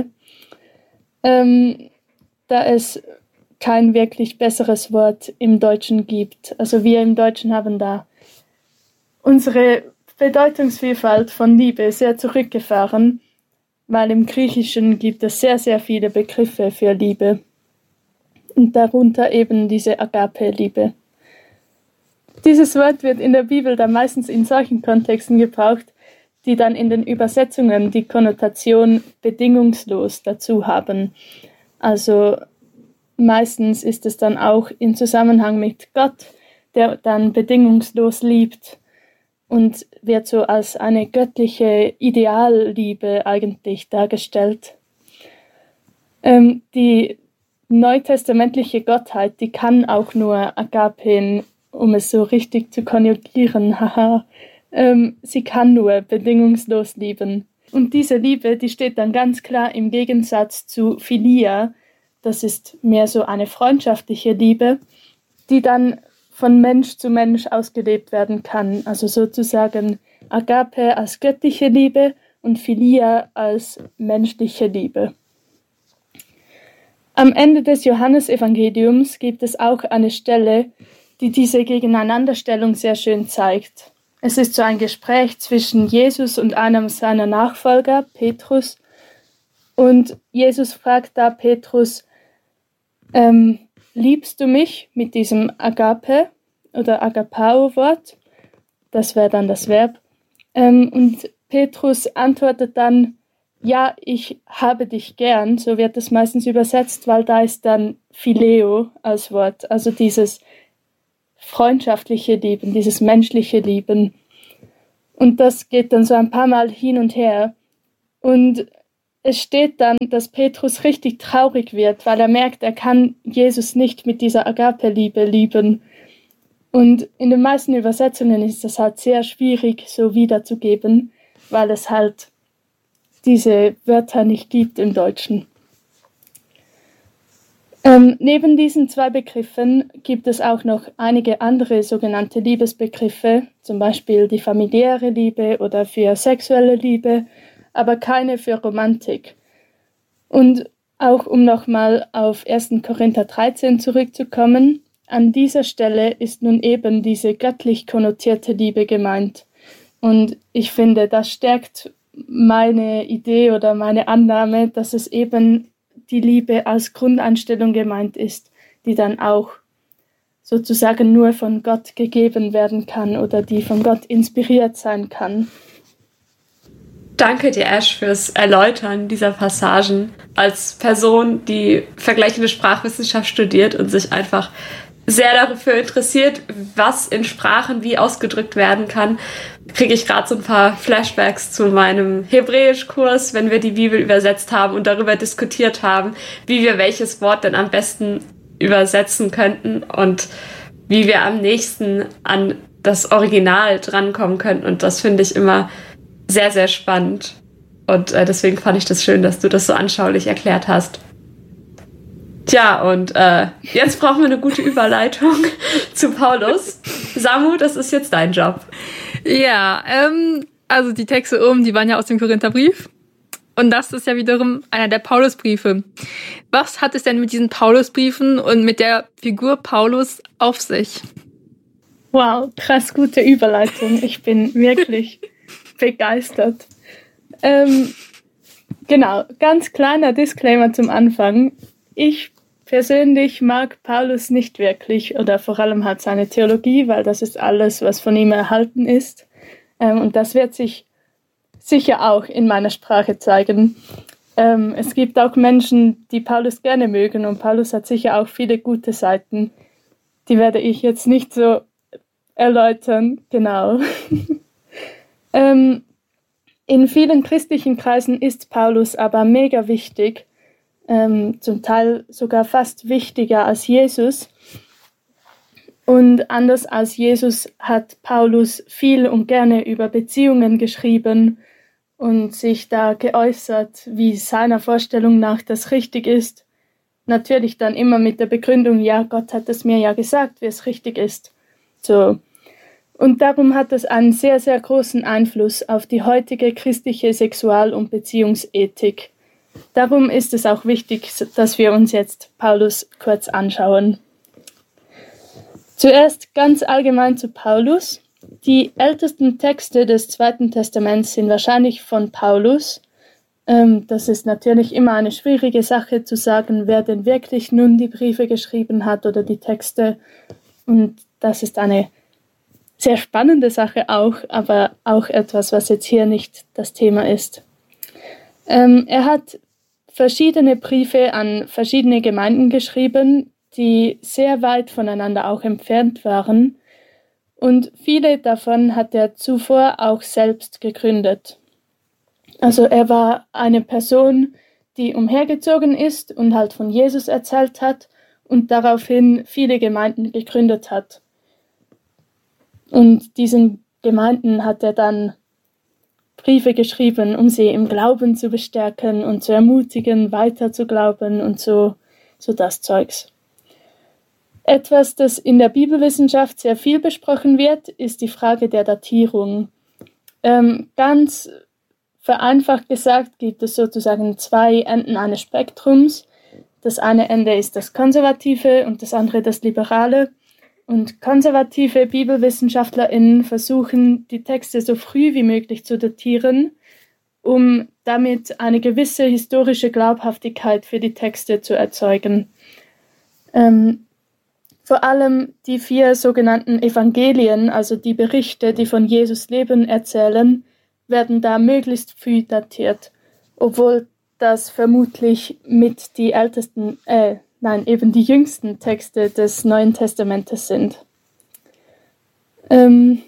Ähm, da es kein wirklich besseres Wort im Deutschen gibt. Also wir im Deutschen haben da unsere Bedeutungsvielfalt von Liebe sehr zurückgefahren, weil im Griechischen gibt es sehr, sehr viele Begriffe für Liebe und darunter eben diese Agape-Liebe. Dieses Wort wird in der Bibel dann meistens in solchen Kontexten gebraucht, die dann in den Übersetzungen die Konnotation bedingungslos dazu haben. Also meistens ist es dann auch in Zusammenhang mit Gott, der dann bedingungslos liebt, und wird so als eine göttliche Idealliebe eigentlich dargestellt. Ähm, die neutestamentliche Gottheit, die kann auch nur Agapen, um es so richtig zu konjugieren, haha, ähm, sie kann nur bedingungslos lieben. Und diese Liebe, die steht dann ganz klar im Gegensatz zu Philia, das ist mehr so eine freundschaftliche Liebe, die dann von Mensch zu Mensch ausgelebt werden kann. Also sozusagen Agape als göttliche Liebe und Philia als menschliche Liebe. Am Ende des Johannesevangeliums gibt es auch eine Stelle, die diese Gegeneinanderstellung sehr schön zeigt. Es ist so ein Gespräch zwischen Jesus und einem seiner Nachfolger, Petrus. Und Jesus fragt da Petrus, ähm, liebst du mich, mit diesem Agape oder Agapao-Wort? Das wäre dann das Verb. Ähm, und Petrus antwortet dann, ja, ich habe dich gern, so wird es meistens übersetzt, weil da ist dann Phileo als Wort, also dieses freundschaftliche Lieben, dieses menschliche Lieben. Und das geht dann so ein paar Mal hin und her. Und es steht dann, dass Petrus richtig traurig wird, weil er merkt, er kann Jesus nicht mit dieser Agape-Liebe lieben. Und in den meisten Übersetzungen ist das halt sehr schwierig so wiederzugeben, weil es halt diese Wörter nicht gibt im Deutschen. Ähm, neben diesen zwei Begriffen gibt es auch noch einige andere sogenannte Liebesbegriffe, zum Beispiel die familiäre Liebe oder für sexuelle Liebe, aber keine für Romantik. Und auch um nochmal auf ersten Korinther dreizehn zurückzukommen, an dieser Stelle ist nun eben diese göttlich konnotierte Liebe gemeint. Und ich finde, das stärkt meine Idee oder meine Annahme, dass es eben die Liebe als Grundeinstellung gemeint ist, die dann auch sozusagen nur von Gott gegeben werden kann oder die von Gott inspiriert sein kann. Danke dir, Ash, fürs Erläutern dieser Passagen. Als Person, die vergleichende Sprachwissenschaft studiert und sich einfach sehr dafür interessiert, was in Sprachen wie ausgedrückt werden kann, kriege ich gerade so ein paar Flashbacks zu meinem Hebräischkurs, wenn wir die Bibel übersetzt haben und darüber diskutiert haben, wie wir welches Wort denn am besten übersetzen könnten und wie wir am nächsten an das Original drankommen könnten. Und das finde ich immer sehr, sehr spannend. Und äh, deswegen fand ich das schön, dass du das so anschaulich erklärt hast. Tja, und äh, jetzt brauchen wir eine gute Überleitung zu Paulus. Samu, das ist jetzt dein Job. Ja, ähm, also die Texte oben, die waren ja aus dem Korintherbrief. Und das ist ja wiederum einer der Paulusbriefe. Was hat es denn mit diesen Paulusbriefen und mit der Figur Paulus auf sich? Wow, krass gute Überleitung. Ich bin wirklich begeistert. Ähm, genau, ganz kleiner Disclaimer zum Anfang. Ich persönlich mag Paulus nicht wirklich oder vor allem halt seine Theologie, weil das ist alles, was von ihm erhalten ist. Ähm, und das wird sich sicher auch in meiner Sprache zeigen. Ähm, es gibt auch Menschen, die Paulus gerne mögen und Paulus hat sicher auch viele gute Seiten. Die werde ich jetzt nicht so erläutern, genau. ähm, in vielen christlichen Kreisen ist Paulus aber mega wichtig, ähm, zum Teil sogar fast wichtiger als Jesus. Und anders als Jesus hat Paulus viel und gerne über Beziehungen geschrieben und sich da geäußert, wie seiner Vorstellung nach das richtig ist. Natürlich dann immer mit der Begründung, ja, Gott hat es mir ja gesagt, wie es richtig ist. So. Und darum hat es einen sehr, sehr großen Einfluss auf die heutige christliche Sexual- und Beziehungsethik. Darum ist es auch wichtig, dass wir uns jetzt Paulus kurz anschauen. Zuerst ganz allgemein zu Paulus. Die ältesten Texte des Zweiten Testaments sind wahrscheinlich von Paulus. Ähm, das ist natürlich immer eine schwierige Sache zu sagen, wer denn wirklich nun die Briefe geschrieben hat oder die Texte. Und das ist eine sehr spannende Sache auch, aber auch etwas, was jetzt hier nicht das Thema ist. Ähm, er hat verschiedene Briefe an verschiedene Gemeinden geschrieben, die sehr weit voneinander auch entfernt waren. Und viele davon hat er zuvor auch selbst gegründet. Also er war eine Person, die umhergezogen ist und halt von Jesus erzählt hat und daraufhin viele Gemeinden gegründet hat. Und diesen Gemeinden hat er dann Briefe geschrieben, um sie im Glauben zu bestärken und zu ermutigen, weiter zu glauben und so, so das Zeugs. Etwas, das in der Bibelwissenschaft sehr viel besprochen wird, ist die Frage der Datierung. Ähm, ganz vereinfacht gesagt gibt es sozusagen zwei Enden eines Spektrums. Das eine Ende ist das Konservative und das andere das Liberale. Und konservative BibelwissenschaftlerInnen versuchen, die Texte so früh wie möglich zu datieren, um damit eine gewisse historische Glaubhaftigkeit für die Texte zu erzeugen. Ähm, vor allem die vier sogenannten Evangelien, also die Berichte, die von Jesus Leben erzählen, werden da möglichst früh datiert, obwohl das vermutlich mit die ältesten, äh, nein, eben die jüngsten Texte des Neuen Testamentes sind. Ähm,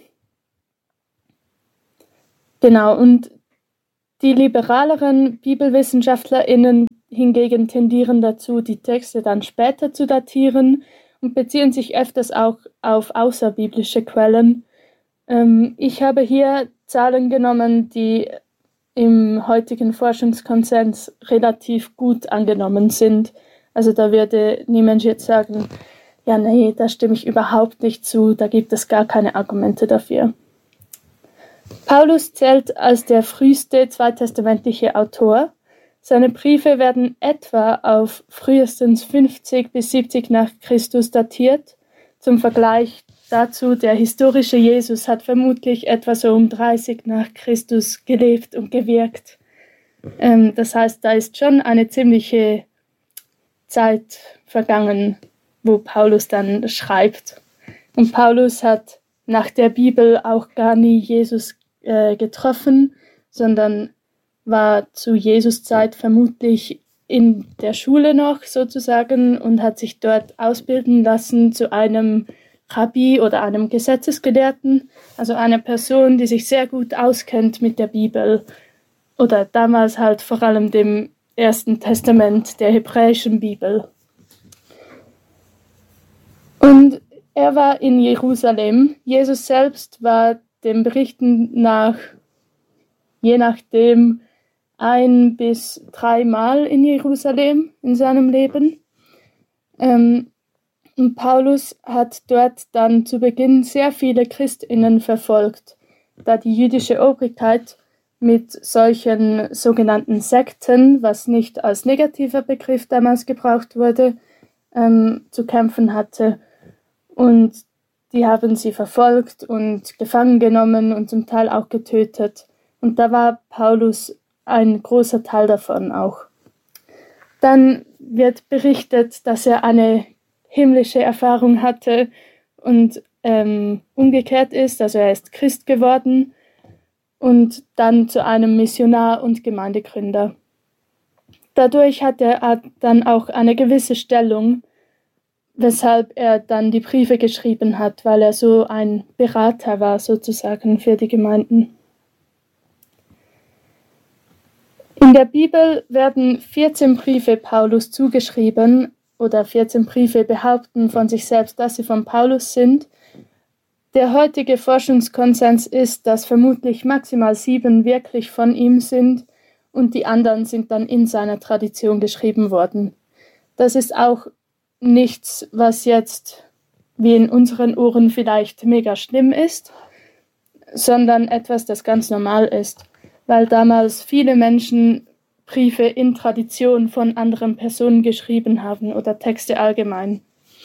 genau, und die liberaleren BibelwissenschaftlerInnen hingegen tendieren dazu, die Texte dann später zu datieren und beziehen sich öfters auch auf außerbiblische Quellen. Ähm, ich habe hier Zahlen genommen, die im heutigen Forschungskonsens relativ gut angenommen sind. Also da würde niemand jetzt sagen, ja, nee, da stimme ich überhaupt nicht zu, da gibt es gar keine Argumente dafür. Paulus zählt als der früheste zweitestamentliche Autor. Seine Briefe werden etwa auf frühestens fünfzig bis siebzig nach Christus datiert. Zum Vergleich dazu, der historische Jesus hat vermutlich etwa so um dreißig nach Christus gelebt und gewirkt. Ähm, das heißt, da ist schon eine ziemliche Zeit vergangen, wo Paulus dann schreibt. Und Paulus hat nach der Bibel auch gar nie Jesus äh, getroffen, sondern war zu Jesus Zeit vermutlich in der Schule noch sozusagen und hat sich dort ausbilden lassen zu einem Rabbi oder einem Gesetzesgelehrten, also einer Person, die sich sehr gut auskennt mit der Bibel oder damals halt vor allem dem Ersten Testament, der hebräischen Bibel. Und er war in Jerusalem. Jesus selbst war den Berichten nach, je nachdem, ein bis dreimal in Jerusalem in seinem Leben. Ähm, und Paulus hat dort dann zu Beginn sehr viele ChristInnen verfolgt, da die jüdische Obrigkeit mit solchen sogenannten Sekten, was nicht als negativer Begriff damals gebraucht wurde, ähm, zu kämpfen hatte. Und die haben sie verfolgt und gefangen genommen und zum Teil auch getötet. Und da war Paulus ein großer Teil davon auch. Dann wird berichtet, dass er eine himmlische Erfahrung hatte und ähm, umgekehrt ist, also er ist Christ geworden und dann zu einem Missionar und Gemeindegründer. Dadurch hat er dann auch eine gewisse Stellung, weshalb er dann die Briefe geschrieben hat, weil er so ein Berater war sozusagen für die Gemeinden. In der Bibel werden vierzehn Briefe Paulus zugeschrieben oder vierzehn Briefe behaupten von sich selbst, dass sie von Paulus sind. Der heutige Forschungskonsens ist, dass vermutlich maximal sieben wirklich von ihm sind und die anderen sind dann in seiner Tradition geschrieben worden. Das ist auch nichts, was jetzt wie in unseren Ohren vielleicht mega schlimm ist, sondern etwas, das ganz normal ist, weil damals viele Menschen Briefe in Tradition von anderen Personen geschrieben haben oder Texte allgemein.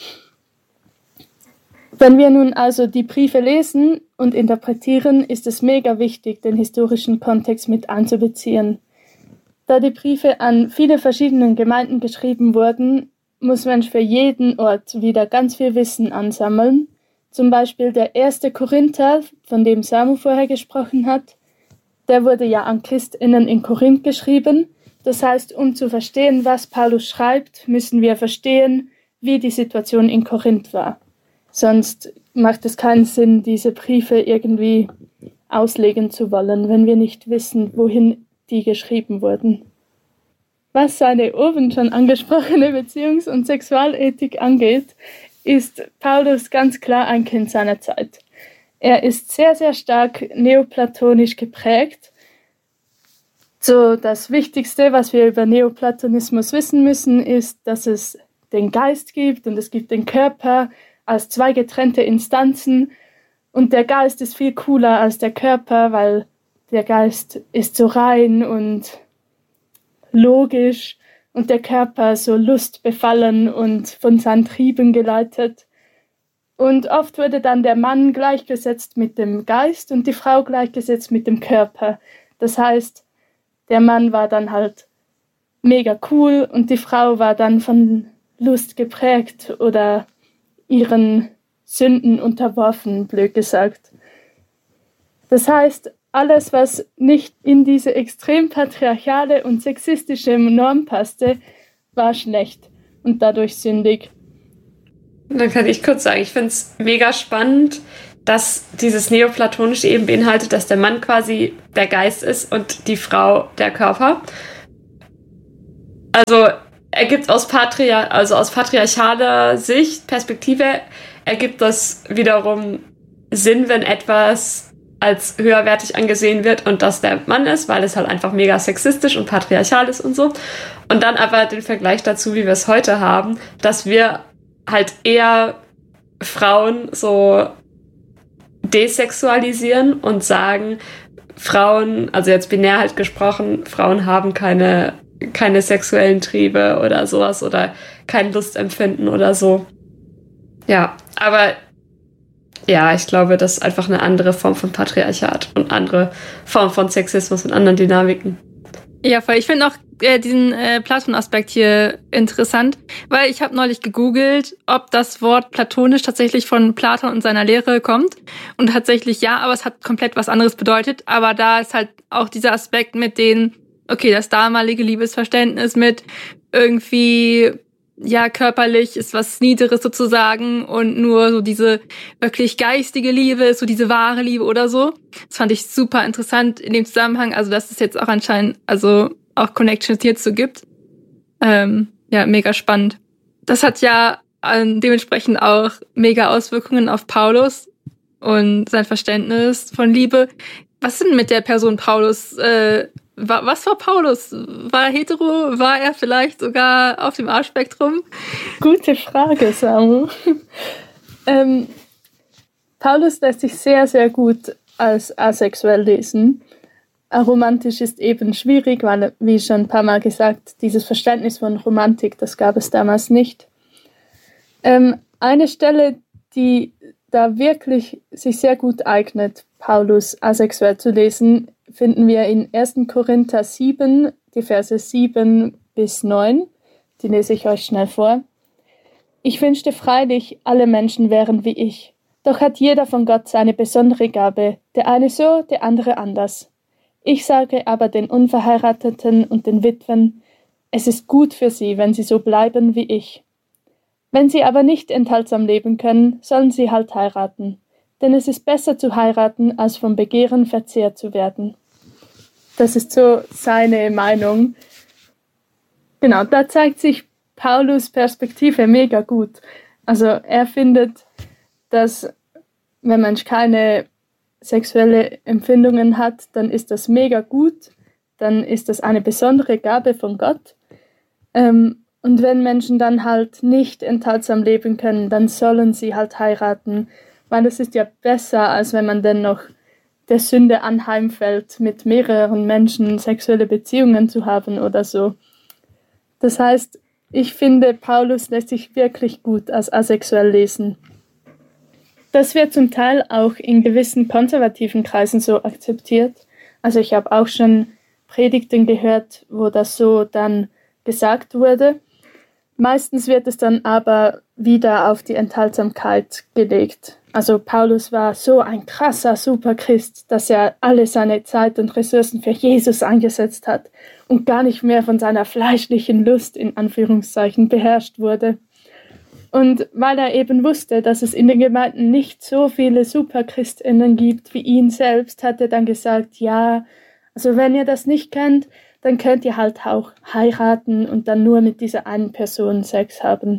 Wenn wir nun also die Briefe lesen und interpretieren, ist es mega wichtig, den historischen Kontext mit einzubeziehen. Da die Briefe an viele verschiedene Gemeinden geschrieben wurden, muss man für jeden Ort wieder ganz viel Wissen ansammeln. Zum Beispiel der erste Korinther, von dem Samu vorher gesprochen hat, der wurde ja an ChristInnen in Korinth geschrieben. Das heißt, um zu verstehen, was Paulus schreibt, müssen wir verstehen, wie die Situation in Korinth war. Sonst macht es keinen Sinn, diese Briefe irgendwie auslegen zu wollen, wenn wir nicht wissen, wohin die geschrieben wurden. Was seine oben schon angesprochene Beziehungs- und Sexualethik angeht, ist Paulus ganz klar ein Kind seiner Zeit. Er ist sehr, sehr stark neoplatonisch geprägt. So, das Wichtigste, was wir über Neoplatonismus wissen müssen, ist, dass es den Geist gibt und es gibt den Körper als zwei getrennte Instanzen. Und der Geist ist viel cooler als der Körper, weil der Geist ist so rein und logisch und der Körper so lustbefallen und von seinen Trieben geleitet. Und oft wurde dann der Mann gleichgesetzt mit dem Geist und die Frau gleichgesetzt mit dem Körper. Das heißt, der Mann war dann halt mega cool und die Frau war dann von Lust geprägt oder ihren Sünden unterworfen, blöd gesagt. Das heißt, alles, was nicht in diese extrem patriarchale und sexistische Norm passte, war schlecht und dadurch sündig. Dann kann ich kurz sagen, ich finde es mega spannend, dass dieses Neoplatonische eben beinhaltet, dass der Mann quasi der Geist ist und die Frau der Körper. Also ergibt aus Patria, also aus patriarchaler Sicht, Perspektive, ergibt das wiederum Sinn, wenn etwas als höherwertig angesehen wird und das der Mann ist, weil es halt einfach mega sexistisch und patriarchal ist und so. Und dann aber den Vergleich dazu, wie wir es heute haben, dass wir halt eher Frauen so desexualisieren und sagen, Frauen, also jetzt binär halt gesprochen, Frauen haben keine, keine sexuellen Triebe oder sowas oder kein Lustempfinden oder so. Ja, aber ja, ich glaube, das ist einfach eine andere Form von Patriarchat und andere Form von Sexismus und anderen Dynamiken. Ja, voll. Ich finde auch äh, diesen äh, Platon-Aspekt hier interessant, weil ich habe neulich gegoogelt, ob das Wort platonisch tatsächlich von Platon und seiner Lehre kommt. Und tatsächlich ja, aber es hat komplett was anderes bedeutet. Aber da ist halt auch dieser Aspekt mit den, okay, das damalige Liebesverständnis mit irgendwie, ja, körperlich ist was Niederes sozusagen und nur so diese wirklich geistige Liebe ist so diese wahre Liebe oder so. Das fand ich super interessant in dem Zusammenhang, also dass es jetzt auch anscheinend, also auch Connections hierzu gibt. Ähm, ja, mega spannend. Das hat ja äh, dementsprechend auch mega Auswirkungen auf Paulus und sein Verständnis von Liebe. Was sind mit der Person Paulus äh, Was war Paulus? War er hetero? War er vielleicht sogar auf dem A-Spektrum? Gute Frage, Samu. ähm, Paulus lässt sich sehr, sehr gut als asexuell lesen. Aromantisch ist eben schwierig, weil, wie schon ein paar Mal gesagt, dieses Verständnis von Romantik, das gab es damals nicht. Ähm, eine Stelle, die da wirklich sich sehr gut eignet, Paulus asexuell zu lesen, finden wir in ersten Korinther sieben, die Verse sieben bis neun. Die lese ich euch schnell vor. Ich wünschte freilich, alle Menschen wären wie ich. Doch hat jeder von Gott seine besondere Gabe, der eine so, der andere anders. Ich sage aber den Unverheirateten und den Witwen, es ist gut für sie, wenn sie so bleiben wie ich. Wenn sie aber nicht enthaltsam leben können, sollen sie halt heiraten. Denn es ist besser zu heiraten, als vom Begehren verzehrt zu werden. Das ist so seine Meinung. Genau, da zeigt sich Paulus' Perspektive mega gut. Also er findet, dass wenn man keine sexuelle Empfindungen hat, dann ist das mega gut, dann ist das eine besondere Gabe von Gott. Ähm, und wenn Menschen dann halt nicht enthaltsam leben können, dann sollen sie halt heiraten, weil es ist ja besser, als wenn man dann noch der Sünde anheimfällt, mit mehreren Menschen sexuelle Beziehungen zu haben oder so. Das heißt, ich finde, Paulus lässt sich wirklich gut als asexuell lesen. Das wird zum Teil auch in gewissen konservativen Kreisen so akzeptiert. Also ich habe auch schon Predigten gehört, wo das so dann gesagt wurde. Meistens wird es dann aber wieder auf die Enthaltsamkeit gelegt. Also Paulus war so ein krasser Superchrist, dass er alle seine Zeit und Ressourcen für Jesus eingesetzt hat und gar nicht mehr von seiner fleischlichen Lust in Anführungszeichen beherrscht wurde. Und weil er eben wusste, dass es in den Gemeinden nicht so viele SuperchristInnen gibt wie ihn selbst, hat er dann gesagt, ja, also wenn ihr das nicht könnt, dann könnt ihr halt auch heiraten und dann nur mit dieser einen Person Sex haben.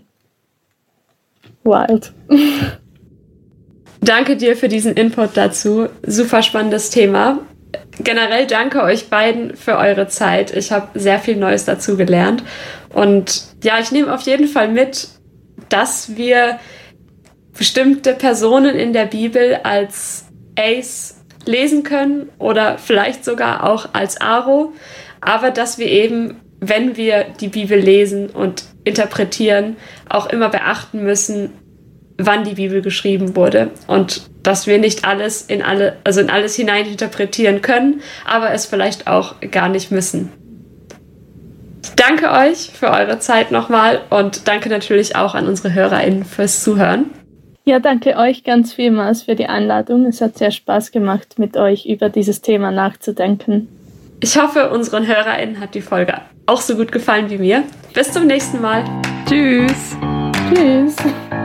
Wild. Danke dir für diesen Input dazu. Super spannendes Thema. Generell danke euch beiden für eure Zeit. Ich habe sehr viel Neues dazu gelernt. Und ja, ich nehme auf jeden Fall mit, dass wir bestimmte Personen in der Bibel als Ace lesen können oder vielleicht sogar auch als Aro, aber dass wir eben, wenn wir die Bibel lesen und interpretieren, auch immer beachten müssen, wann die Bibel geschrieben wurde und dass wir nicht alles in alle, also in alles hinein interpretieren können, aber es vielleicht auch gar nicht müssen. Danke euch für eure Zeit nochmal und danke natürlich auch an unsere HörerInnen fürs Zuhören. Ja, danke euch ganz vielmals für die Einladung. Es hat sehr Spaß gemacht, mit euch über dieses Thema nachzudenken. Ich hoffe, unseren HörerInnen hat die Folge auch so gut gefallen wie mir. Bis zum nächsten Mal. Tschüss. Tschüss.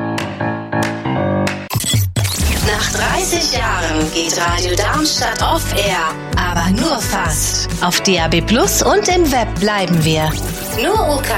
Nach dreißig Jahren geht Radio Darmstadt off air, aber nur fast. Auf D A B Plus und im Web bleiben wir. Nur O K